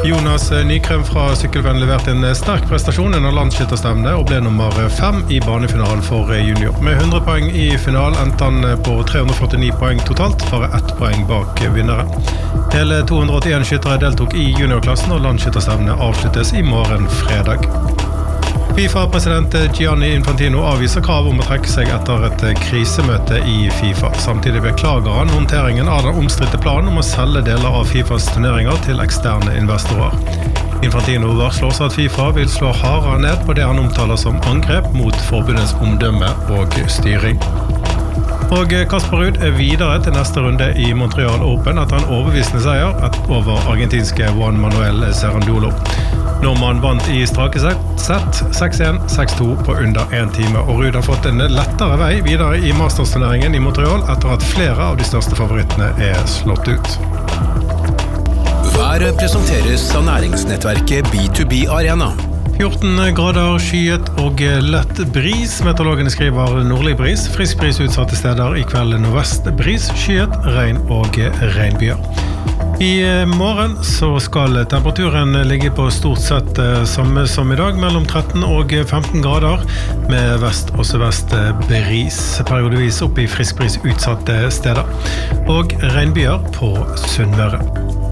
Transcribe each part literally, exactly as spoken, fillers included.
Jonas Nykrem fra Sykkelvenn leverte en sterk prestasjon under landsskytterstevnet og ble nummer fem i banefinalen for junior. Med hundre poeng i finalen endte han på tre hundre førtini poeng totalt, bare ett poeng bak vinneren. Hele to hundre åttien skyttere deltok i juniorklassen, og landsskytterstevnet avsluttes i morgen fredag. FIFA-president Gianni Infantino avviser krav om å trekke seg etter et krisemøte i FIFA. Samtidig beklager han håndteringen av den omstridte planen om å selge deler av FIFAs turneringer til eksterne investorer. Infantino varsler også at FIFA vil slå hardere ned på det han omtaler som angrep mot forbundets omdømme og styring. Og Casper Ruud er videre til neste runde i Montreal Open etter en overbevisende seier over argentinske Juan Manuel Cerundolo. Nordmann vant i strake sett seks én, seks to på under en time, og Ruud har fått en lettere vei videre i Masters-turneringen i Montreal etter at flere av de største favorittene er slått ut. Været presenteres av næringsnettverket B to B Arena. fjorten grader skyet og lett bris. Meteorologene skriver nordlig bris. Frisk bris utsatte steder i kveld nordvest bris, skyet, regn og regnbyer. I morgen så skal temperaturen ligge på stort sett samme som i dag, mellom tretten og femten grader, med vest og sørvest bris, periodevis opp i frisk bris utsatte steder, og regnbyer på Sunnmøre.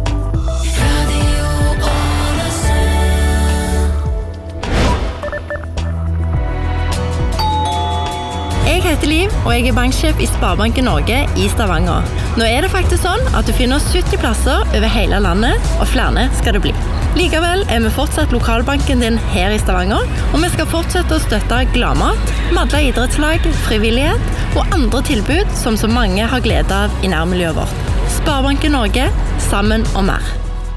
Jeg heter Liv, og jeg er banksjef i Sparebanken Norge i Stavanger. Nå er det faktisk sånn at du finner sytti plasser over hele landet, og flere skal det bli. Likevel er vi fortsatt lokalbanken din her i Stavanger, og vi skal fortsette å støtte gladmat, madla idrettslag, frivillighet og andre tilbud som så mange har glede av i nærmiljøet vårt. Sparebanken Norge, sammen og mer.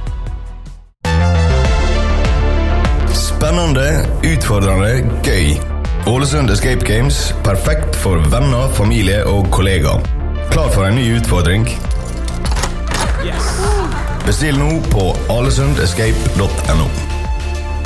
Spennende, utfordrende, gøy. Ålesund Escape Games, perfekt for venner, familie og kollegaer. Klar for en ny utfordring? Yes. Bestill nå på alesundescape punktum no.